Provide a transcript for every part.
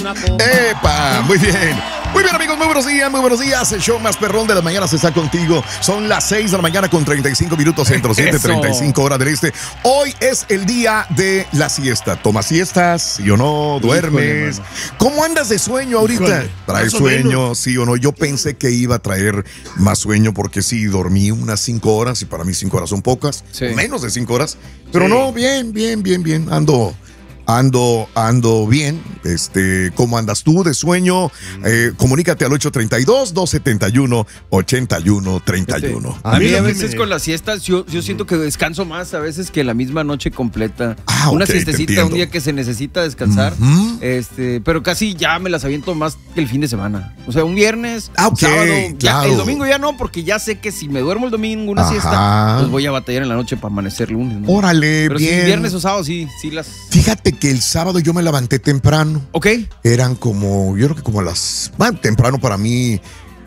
¡Epa! Muy bien. Muy bien, amigos, muy buenos días, muy buenos días. El show más perrón de las mañanas está contigo. Son las 6 de la mañana con 35 minutos centro, 7:35 horas del este. Hoy es el día de la siesta. ¿Tomas siestas? ¿Sí o no? ¿Duermes? Híjole, ¿Cómo andas de sueño ahorita? Híjole, ¿Traes sueño? ¿Sí o no? Yo pensé que iba a traer más sueño porque sí, dormí unas 5 horas y para mí 5 horas son pocas. Sí. Menos de 5 horas. Pero Sí. no, bien. Ando bien. ¿Cómo andas tú de sueño? Comunícate al 832-271-8131. A mí a veces con las siestas yo siento que descanso más a veces que la misma noche completa. Una ok, te siestecita entiendo. un día que se necesita descansar. Ujú. Pero casi ya me las aviento más que el fin de semana. O sea, un viernes, Ok, sábado. Ya, claro. el domingo ya no, porque ya sé que si me duermo el domingo una Ajá. siesta, pues voy a batallar en la noche para amanecer lunes, ¿no? Órale, Pero bien. si viernes o sábado sí las... Fíjate que el sábado yo me levanté temprano. Ok. Eran como, yo creo que como temprano para mí,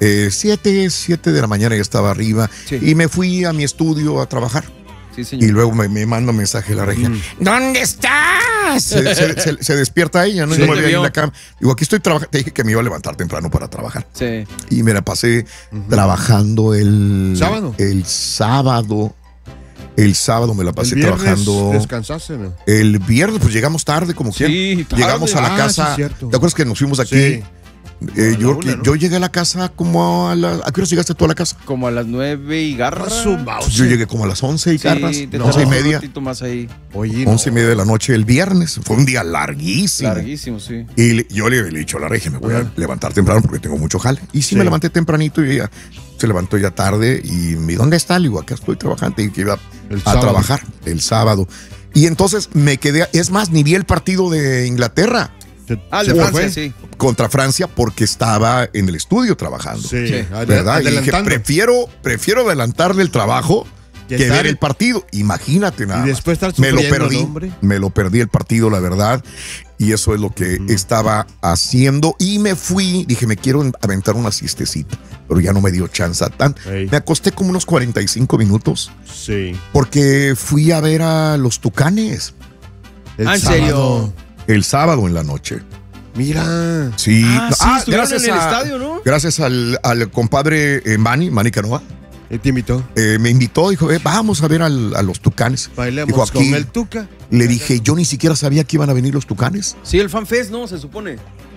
7 de la mañana ya estaba arriba. Sí. Y me fui a mi estudio a trabajar. Sí, señor. Y luego me manda un mensaje la regia. ¿Dónde estás? Se despierta ella, ¿no? Sí, Y no me te veía vio. en la cama. Digo, aquí estoy trabajando. Te dije que me iba a levantar temprano para trabajar. Sí. Y me la pasé trabajando el ¿Sábado? El sábado. El sábado me la pasé El viernes trabajando. ¿Descansaste, no? El viernes, pues llegamos tarde, como Sí, quiera. tarde. Llegamos a la Ah, casa. sí, cierto. ¿Te acuerdas que nos fuimos aquí? Sí. Yo, una, ¿no? yo llegué a la casa como ¿a qué hora llegaste tú a la casa? Como a las 9 y garra. Yo llegué como a las 11 y carras. Sí, te 11 y tardas un media. ratito más ahí. Oye, 11 y media de la noche el viernes. Fue un día larguísimo. Larguísimo, sí. Y yo le he dicho a la regia, me voy a levantar temprano porque tengo mucho jale. Y sí, Sí. me levanté tempranito y ella se levantó ya tarde. Y me ¿dónde está? Le digo, acá estoy trabajando. Y que iba El a sábado. trabajar el sábado. Y entonces me quedé, es más, ni vi el partido de Inglaterra Ah, ¿Se de fue? Francia, sí. contra Francia porque estaba en el estudio trabajando. Sí, Sí. ¿Verdad? Y dije, adelantando. prefiero adelantarle el trabajo ¿Qué que tal? ver el partido. Imagínate nada. Y más. después estar me lo sufriendo, perdí. ¿no, hombre? Me lo perdí el partido, la verdad. Y eso es lo que estaba haciendo. Y me fui, dije, me quiero aventar una siestecita. Pero ya no me dio chance tan. Ey. Me acosté como unos 45 minutos Sí. porque fui a ver a los Tucanes El ¿en sábado. serio? el sábado en la noche. Mira. Sí. Estuvieron en el estadio, ¿no? Gracias al compadre Manny Canoa. Él te invitó. Me invitó, dijo, vamos a ver a los Tucanes. Bailemos Dijo, con aquí, el Tuca. le dije, yo ni siquiera sabía que iban a venir los Tucanes. Sí, el FanFest, ¿no? Se supone.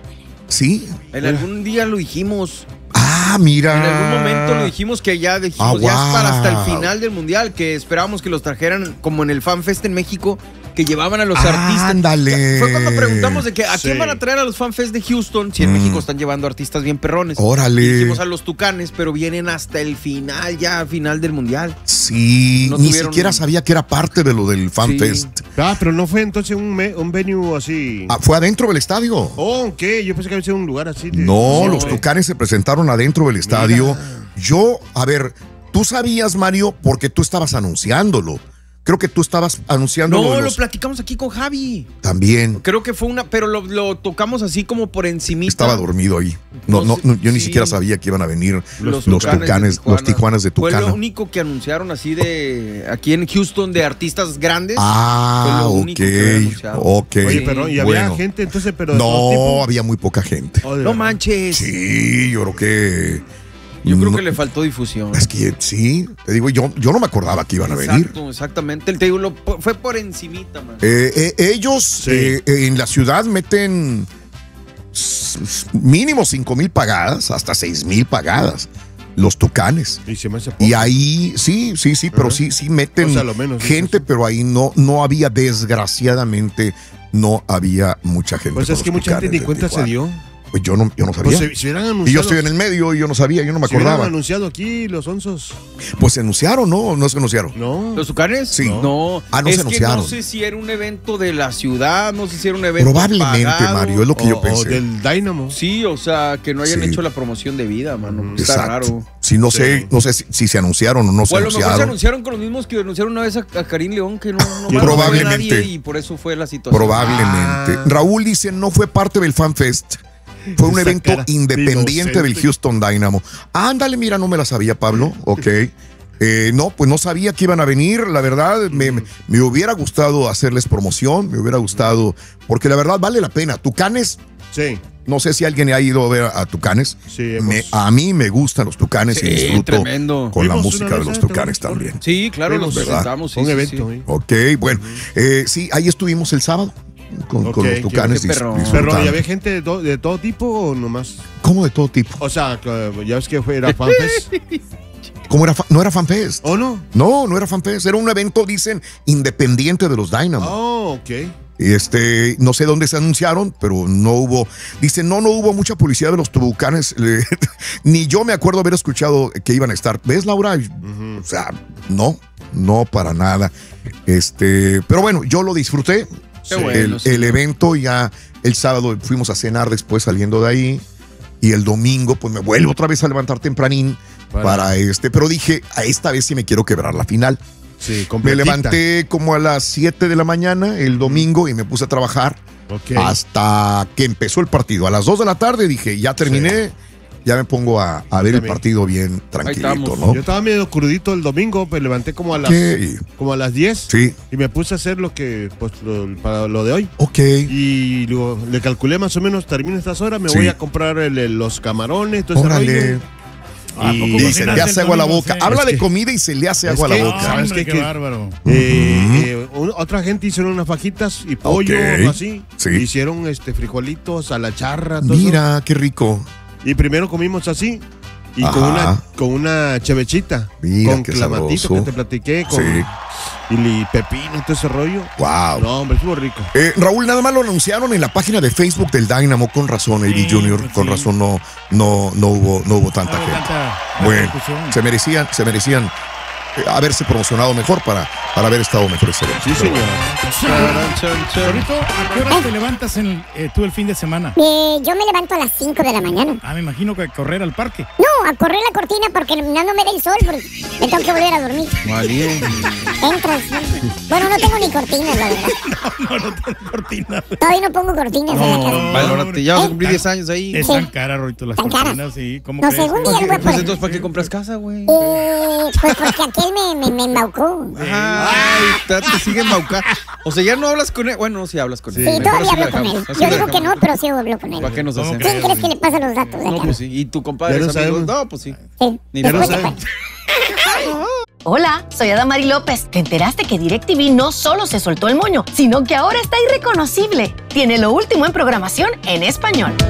Sí. En algún día lo dijimos. Mira. En algún momento lo dijimos que ya dijimos, ya es para hasta el final del mundial, que esperábamos que los trajeran como en el FanFest en México, que llevaban a los artistas. Ándale. Fue cuando preguntamos de que a quién Sí. van a traer a los FanFest de Houston, si en México están llevando artistas bien perrones. Órale. Y dijimos a los Tucanes, pero vienen hasta el final, ya final del mundial. Sí, No ni tuvieron- siquiera sabía que era parte de lo del FanFest. Pero no fue entonces un venue así. Fue adentro del estadio. Oh, ¿ok? Yo pensé que había sido un lugar así. No, no, los Tucanes se presentaron adentro del estadio. Yo, a ver, tú sabías, Mario, porque tú estabas anunciándolo. Creo que tú estabas anunciando No, lo platicamos aquí con Javi. también. Creo que fue pero lo tocamos así como por encimita. Estaba dormido ahí. No, yo ni Sí. siquiera sabía que iban a venir Los los Tucanes de Tucanes, Tijuana. los Tijuanas de Fue Tucana. lo único que anunciaron así de aquí en Houston de artistas grandes. Fue lo único que habían anunciado. ok. Oye, pero y había Bueno. gente entonces, pero de todo No, tipo. había muy poca gente. Oh, de No verdad. manches. Sí, yo creo que... Yo creo no- que le faltó difusión. Es que sí, te digo, yo no me acordaba que iban a venir. Exacto, exactamente. Te digo, fue por encimita, man. Ellos Sí. en la ciudad meten mínimo 5,000 pagadas, hasta 6,000 pagadas. Los Tucanes. Y se me hace poco. Y ahí, sí, pero Ajá. sí meten O sea, lo menos, gente, dices. pero ahí no había, desgraciadamente, no había mucha gente. Pues con es los que mucha gente Tucanes ni de cuenta se Tijuana. dio. Pues yo no sabía. Pues si hubieran anunciado. Y yo estoy en el medio y yo no sabía, yo no me Si hubieran acordaba. anunciado aquí los onzos. Pues se anunciaron, ¿no? No se anunciaron. No. ¿Los Tucanes? Sí. No. No es se que anunciaron. no sé si era un evento de la ciudad, no sé si era un evento Probablemente, pagado. Mario, es lo que yo O pensé. del Dynamo. Sí, o sea, que no hayan Sí. hecho la promoción de vida, mano. Está Exacto. raro. Sí, no sé si se anunciaron o no se O a lo mejor se anunciaron. anunciaron con los mismos que anunciaron una vez a Karim León, que no Probablemente. fue nadie y por eso fue la situación. Probablemente. Raúl dice, no fue parte del FanFest. Fue un Esa evento cara de independiente del inocente. Houston Dynamo. Ándale, mira, no me la sabía, Pablo. Ok. No, pues no sabía que iban a venir. La verdad, me hubiera gustado hacerles promoción. Me hubiera gustado, porque la verdad vale la pena. Tucanes, Sí. No sé si alguien ha ido a ver a Tucanes. Sí, A mí me gustan los Tucanes y disfruto tremendo. con la Vimos música una de vez, los ¿te Tucanes acuerdas? también. Sí, claro, nos ¿verdad? presentamos. Un evento. Sí. Ok, bueno. Sí, ahí estuvimos el sábado con los Tucanes. qué perrón. disfrutando. Pero, ¿y había gente de todo tipo o nomás? ¿Cómo de todo tipo? O sea, ya ves que era FanFest. ¿Cómo era? No era FanFest. ¿O no? No era FanFest. Era un evento, dicen, independiente de los Dynamo. Oh, ok. No sé dónde se anunciaron, pero no hubo. Dicen, no hubo mucha publicidad de los Tucanes. Ni yo me acuerdo haber escuchado que iban a estar. ¿Ves, Laura? O sea, no para nada. Pero bueno, yo lo disfruté. Qué bueno, El evento, ya el sábado fuimos a cenar después saliendo de ahí. Y el domingo, pues me vuelvo otra vez a levantar tempranín para Pero dije, a esta vez sí me quiero quebrar la final. Sí, Me completita. levanté como a las 7 de la mañana el domingo y me puse a trabajar hasta que empezó el partido. A las 2 de la tarde dije, ya terminé, ya me pongo a ver el partido bien tranquilito, estamos. ¿no? Yo estaba medio crudito el domingo, pero levanté como a las 10. Sí. Y me puse a hacer lo que, pues, para lo de hoy. Ok. Y luego le calculé más o menos, termino estas horas, me voy a comprar los camarones, todo ese Órale. rollo. Y se le hace agua a la boca. Habla de comida y se le hace agua a la boca. ¿sabes Hombre, qué? qué bárbaro. Otra gente hicieron unas fajitas y pollo, Ok. algo así. Sí. Hicieron frijolitos a la charra. Todo Mira, qué rico. eso. Y primero comimos así. Y Ajá. con una chevechita. Mira, con qué clamatito sabroso. que te platiqué. Con, Sí. y pepino, todo ese rollo. Wow. No, hombre, estuvo rico. Raúl, nada más lo anunciaron en la página de Facebook del Dynamo. Con razón, AD Jr. Con razón no hubo tanta gente. Tanta Bueno, repercusión. se merecían haberse promocionado mejor para haber estado mejor ese evento. Sí, señor. Ahorita, ¿a qué hora te levantas tú el fin de semana? Yo me levanto a las 5 de la mañana. Me imagino que correr al parque. No, a correr la cortina porque no me da el sol, porque me tengo que volver a dormir. Entras. Bueno, no tengo ni cortinas, la verdad. No tengo cortina. Todavía no pongo cortinas en la casa. Valórate, ya vas a cumplir 10 años ahí. Es tan cara, Rorito, las ¿Tan cara? cortinas, sí. ¿Cómo No crees? sé, un día lo voy a Pues poner. entonces, ¿para qué compras casa, güey? Pues porque aquel me embaucó. Ay, te sigue embaucando. O sea, ya no hablas con él. Bueno, sí hablas con él. Sí, Mejor todavía así lo hablo con él. dejamos, así Yo lo digo que dejamos. no, pero sí hablo con él. ¿Para qué nos ¿Cómo hacemos? ¿Quién crees que le pasa los datos de No, acá? pues sí. ¿Y tu compadre Ya es no amigo? sabemos. No, pues sí. Sí, Ni después lo te saben. cuento. Hola, soy Adamari López. ¿Te enteraste que DirecTV no solo se soltó el moño, sino que ahora está irreconocible? Tiene lo último en programación en español.